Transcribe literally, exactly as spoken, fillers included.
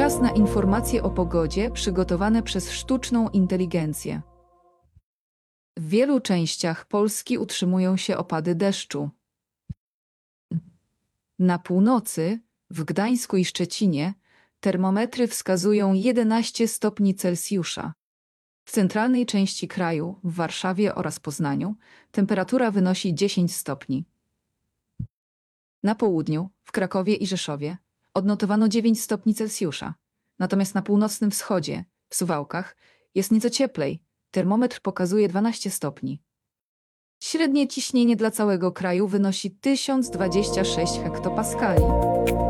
Czas na informacje o pogodzie przygotowane przez sztuczną inteligencję. W wielu częściach Polski utrzymują się opady deszczu. Na północy, w Gdańsku i Szczecinie, termometry wskazują jedenaście stopni Celsjusza. W centralnej części kraju, w Warszawie oraz Poznaniu, temperatura wynosi dziesięć stopni. Na południu, w Krakowie i Rzeszowie, odnotowano dziewięć stopni Celsjusza. Natomiast na północnym wschodzie, w Suwałkach, jest nieco cieplej. Termometr pokazuje dwanaście stopni. Średnie ciśnienie dla całego kraju wynosi tysiąc dwadzieścia sześć hektopaskali.